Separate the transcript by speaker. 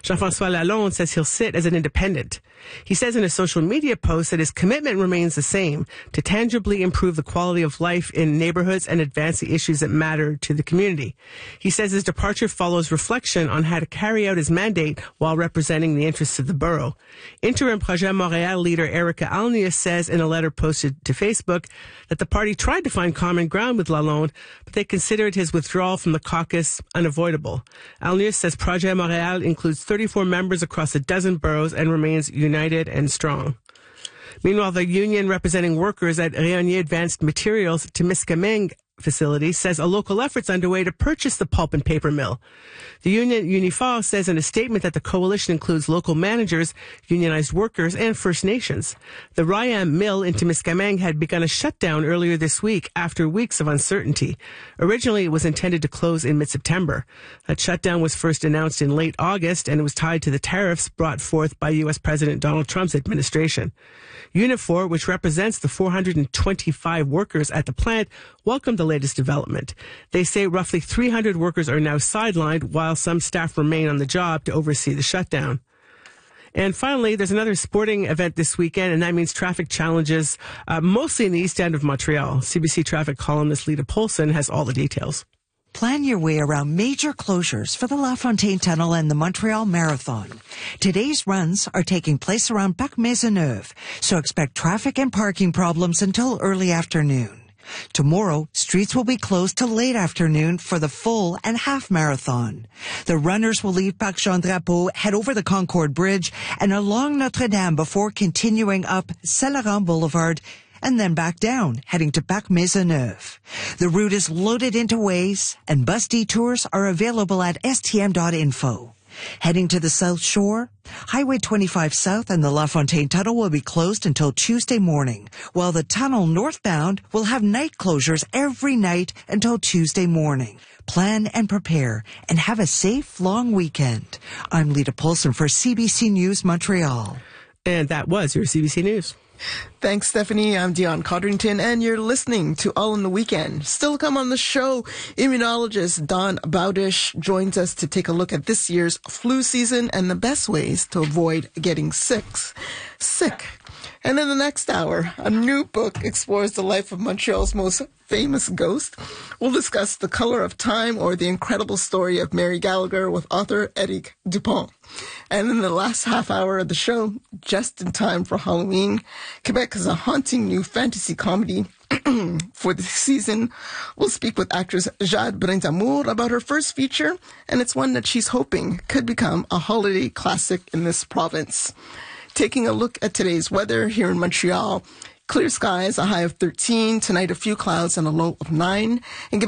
Speaker 1: Jean-François Lalonde says he'll sit as an independent. He says in a social media post that his commitment remains the same, to tangibly improve the quality of life in neighborhoods and advance the issues that matter to the community. He says his departure follows reflection on how to carry out his mandate while representing the interests of the borough. Interim Projet Montréal leader Erica Alnius says in a letter posted to Facebook that the party tried to find common ground with Lalonde, but they considered his withdrawal from the caucus unavoidable. Alnius says Projet Montréal includes 34 members across a dozen boroughs and remains united and strong. Meanwhile, the union representing workers at Rayonier Advanced Materials Témiscamingue facility says a local effort's underway to purchase the pulp and paper mill. The union Unifor says in a statement that the coalition includes local managers, unionized workers, and First Nations. The Rayam mill in Témiscamingue had begun a shutdown earlier this week after weeks of uncertainty. Originally, it was intended to close in mid-September. That shutdown was first announced in late August, and it was tied to the tariffs brought forth by U.S. President Donald Trump's administration. Unifor, which represents the 425 workers at the plant, welcomed the latest development. They say roughly 300 workers are now sidelined while some staff remain on the job to oversee the shutdown. And finally, there's another sporting event this weekend, and that means traffic challenges, mostly in the east end of Montreal. CBC traffic columnist Lita Polson has all the details.
Speaker 2: Plan your way around major closures for the La Fontaine Tunnel and the Montreal Marathon. Today's runs are taking place around Parc Maisonneuve, so expect traffic and parking problems until early afternoon. Tomorrow, streets will be closed till late afternoon for the full and half marathon. The runners will leave Parc Jean Drapeau, head over the Concorde Bridge, and along Notre Dame before continuing up Saint-Laurent Boulevard, and then back down, heading to Parc Maisonneuve. The route is loaded into ways, and bus detours are available at stm.info. Heading to the South Shore, Highway 25 South and the La Fontaine Tunnel will be closed until Tuesday morning, while the tunnel northbound will have night closures every night until Tuesday morning. Plan and prepare, and have a safe, long weekend. I'm Lita Polson for CBC News Montreal.
Speaker 1: And that was your CBC News.
Speaker 3: Thanks, Stephanie. I'm Dion Codrington, and you're listening to All in the Weekend. Still to come on the show, immunologist Don Bowdish joins us to take a look at this year's flu season and the best ways to avoid getting sick. And in the next hour, a new book explores the life of Montreal's most famous ghost. We'll discuss The Color of Time, or the incredible story of Mary Gallagher, with author Eric Dupont. And in the last half hour of the show, just in time for Halloween, Quebec has a haunting new fantasy comedy for the season. We'll speak with actress Jade Brindamour about her first feature, and it's one that she's hoping could become a holiday classic in this province. Taking a look at today's weather here in Montreal, clear skies, a high of 13. Tonight, a few clouds and a low of 9. And